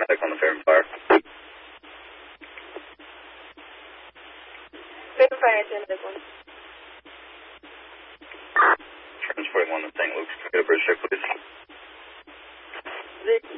Check on the Fairman Fire. Fairman Fire, answer this one. Transporting 1 to St. Luke's. Get a bridge check, please.